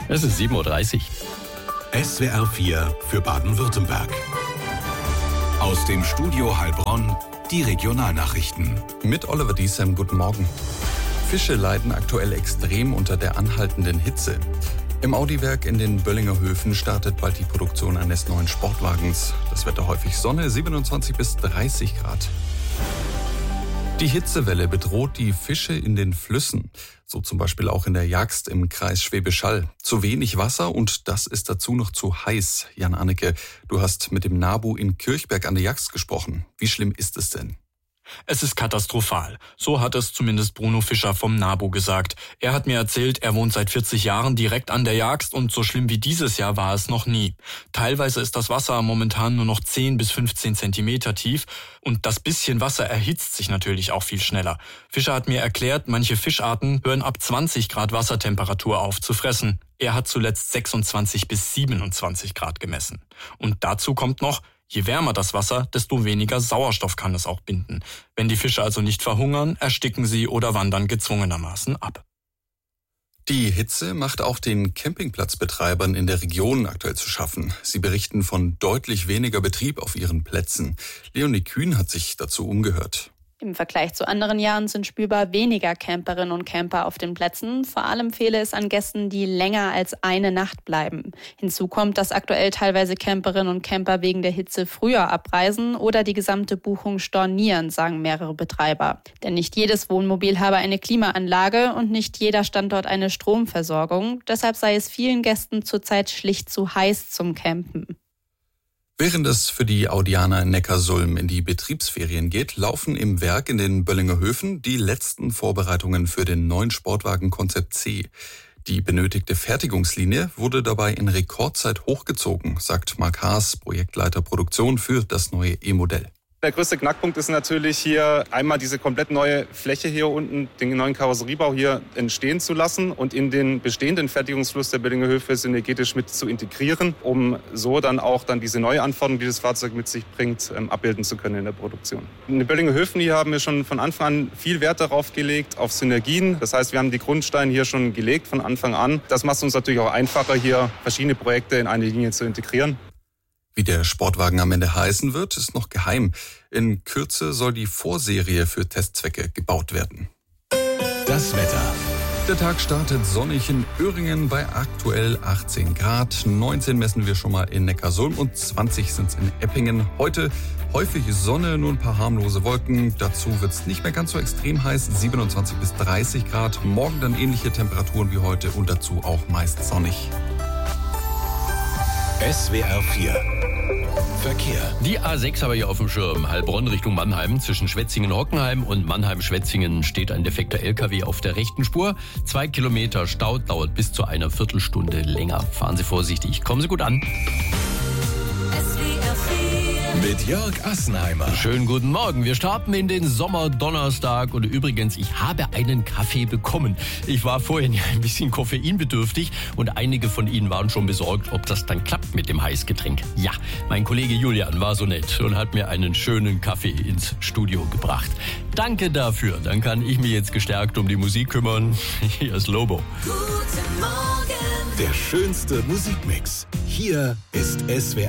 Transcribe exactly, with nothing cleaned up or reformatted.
Es ist sieben Uhr dreißig. S W R vier für Baden-Württemberg. Aus dem Studio Heilbronn die Regionalnachrichten. Mit Oliver Diesem, guten Morgen. Fische leiden aktuell extrem unter der anhaltenden Hitze. Im Audi-Werk in den Böllinger Höfen startet bald die Produktion eines neuen Sportwagens. Das Wetter häufig Sonne, siebenundzwanzig bis dreißig Grad. Die Hitzewelle bedroht die Fische in den Flüssen. So zum Beispiel auch in der Jagst im Kreis Schwäbisch Hall. Zu wenig Wasser und das ist dazu noch zu heiß. Jan Anneke, du hast mit dem NABU in Kirchberg an der Jagst gesprochen. Wie schlimm ist es denn? Es ist katastrophal. So hat es zumindest Bruno Fischer vom NABU gesagt. Er hat mir erzählt, er wohnt seit vierzig Jahren direkt an der Jagst und so schlimm wie dieses Jahr war es noch nie. Teilweise ist das Wasser momentan nur noch zehn bis fünfzehn Zentimeter tief und das bisschen Wasser erhitzt sich natürlich auch viel schneller. Fischer hat mir erklärt, manche Fischarten hören ab zwanzig Grad Wassertemperatur auf zu fressen. Er hat zuletzt sechsundzwanzig bis siebenundzwanzig Grad gemessen. Und dazu kommt noch, je wärmer das Wasser, desto weniger Sauerstoff kann es auch binden. Wenn die Fische also nicht verhungern, ersticken sie oder wandern gezwungenermaßen ab. Die Hitze macht auch den Campingplatzbetreibern in der Region aktuell zu schaffen. Sie berichten von deutlich weniger Betrieb auf ihren Plätzen. Leonie Kühn hat sich dazu umgehört. Im Vergleich zu anderen Jahren sind spürbar weniger Camperinnen und Camper auf den Plätzen. Vor allem fehle es an Gästen, die länger als eine Nacht bleiben. Hinzu kommt, dass aktuell teilweise Camperinnen und Camper wegen der Hitze früher abreisen oder die gesamte Buchung stornieren, sagen mehrere Betreiber. Denn nicht jedes Wohnmobil habe eine Klimaanlage und nicht jeder Standort eine Stromversorgung. Deshalb sei es vielen Gästen zurzeit schlicht zu heiß zum Campen. Während es für die Audianer in Neckarsulm in die Betriebsferien geht, laufen im Werk in den Böllinger Höfen die letzten Vorbereitungen für den neuen Sportwagen Konzept C. Die benötigte Fertigungslinie wurde dabei in Rekordzeit hochgezogen, sagt Marc Haas, Projektleiter Produktion für das neue E-Modell. Der größte Knackpunkt ist natürlich hier einmal diese komplett neue Fläche hier unten, den neuen Karosseriebau hier entstehen zu lassen und in den bestehenden Fertigungsfluss der Böllinger Höfe synergetisch mit zu integrieren, um so dann auch dann diese neue Anforderung, die das Fahrzeug mit sich bringt, abbilden zu können in der Produktion. In den Böllinger Höfen hier haben wir schon von Anfang an viel Wert darauf gelegt, auf Synergien. Das heißt, wir haben die Grundsteine hier schon gelegt von Anfang an. Das macht es uns natürlich auch einfacher, hier verschiedene Projekte in eine Linie zu integrieren. Wie der Sportwagen am Ende heißen wird, ist noch geheim. In Kürze soll die Vorserie für Testzwecke gebaut werden. Das Wetter. Der Tag startet sonnig in Öhringen bei aktuell achtzehn Grad. neunzehn messen wir schon mal in Neckarsulm und zwanzig sind es in Eppingen. Heute häufig Sonne, nur ein paar harmlose Wolken. Dazu wird es nicht mehr ganz so extrem heiß, siebenundzwanzig bis dreißig Grad. Morgen dann ähnliche Temperaturen wie heute und dazu auch meist sonnig. S W R vier Verkehr. Die A sechs habe ich auf dem Schirm. Heilbronn Richtung Mannheim. Zwischen Schwetzingen-Hockenheim und Mannheim-Schwetzingen steht ein defekter L K W auf der rechten Spur. Zwei Kilometer Stau, dauert bis zu einer Viertelstunde länger. Fahren Sie vorsichtig. Kommen Sie gut an. Mit Jörg Assenheimer. Schönen guten Morgen. Wir starten in den Sommerdonnerstag. Und übrigens, ich habe einen Kaffee bekommen. Ich war vorhin ja ein bisschen koffeinbedürftig und einige von Ihnen waren schon besorgt, ob das dann klappt mit dem Heißgetränk. Ja, mein Kollege Julian war so nett und hat mir einen schönen Kaffee ins Studio gebracht. Danke dafür. Dann kann ich mich jetzt gestärkt um die Musik kümmern. Hier ist Lobo. Guten Morgen. Der schönste Musikmix. Hier ist S W R